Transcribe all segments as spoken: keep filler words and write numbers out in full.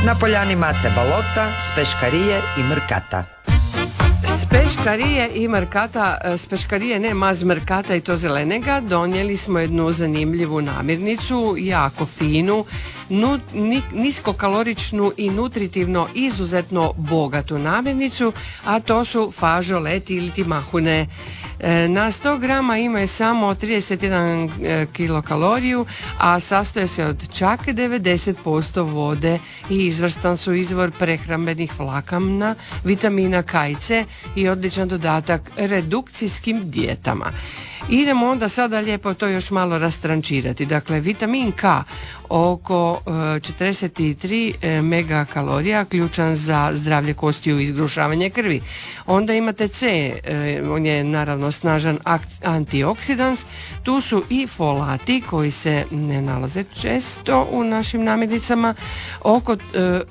Na poljani Mate Balota, s peškarije i mrkata. S peškarije i mrkata, s peškarije ne maz mrkata i to zelenega, donijeli smo jednu zanimljivu namirnicu, jako finu, nu, ni, niskokaloričnu i nutritivno izuzetno bogatu namirnicu, a to su fažoleti ili ti mahune. Na sto grama imaju samo trideset jedan kilokaloriju, a sastoje se od čak devedeset posto vode i izvrstan su izvor prehrambenih vlakana, vitamina K i C i odličan dodatak redukcijskim dijetama. Idemo onda sada lijepo to još malo rastrančirati. Dakle, vitamin K oko četrdeset tri megakalorija, ključan za zdravlje kostiju i izgrušavanje krvi. Onda imate C, on je naravno snažan antioksidans. Tu su i folati koji se ne nalaze često u našim namirnicama. Oko, e, e,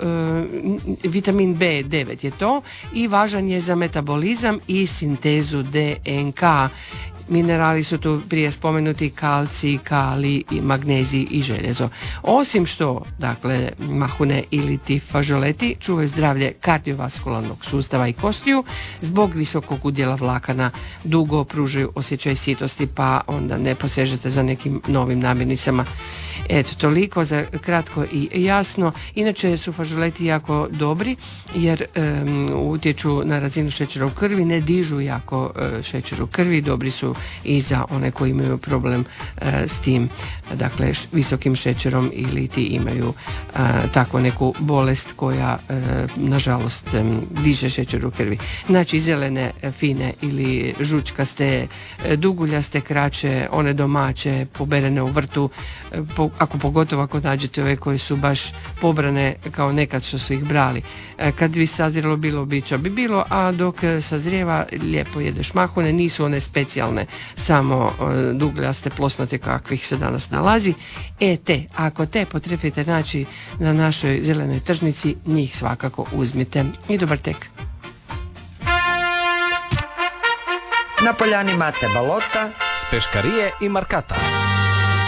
vitamin B devet je to i važan je za metabolizam i sintezu D N K. Minerali su tu prije spomenuti kalcij, kalij, magnezij i željezo. Osim što, dakle, mahune ili ti fažoleti čuvaju zdravlje kardiovaskularnog sustava i kostiju, zbog visokog udjela vlakana dugo pružaju osjećaj sitosti, pa onda ne posežete za nekim novim namirnicama. Eto, toliko za kratko i jasno. Inače su fažoleti jako dobri jer um, utječu na razinu šećera u krvi, ne dižu jako uh, šećer u krvi, dobri su i za one koji imaju problem uh, s tim, dakle š, visokim šećerom ili ti imaju uh, takvu neku bolest koja uh, nažalost um, diže šećer u krvi. Znači zelene, fine ili žučkaste, duguljaste, kraće, one domaće, poberene u vrtu, po, ako pogotovo ako nađete ove koje su baš pobrane kao nekad što su ih brali. Kad bi sazrelo bilo bića bi bilo, a dok sazrijeva lijepo jedeš mahune, nisu one specijalne, samo duguljaste, plosnate kakvih se danas nalazi. E te, ako te potrebujete naći na našoj zelenoj tržnici, njih svakako uzmite. I dobar tek. Na poljani Mate Balota, s peškarije i markata.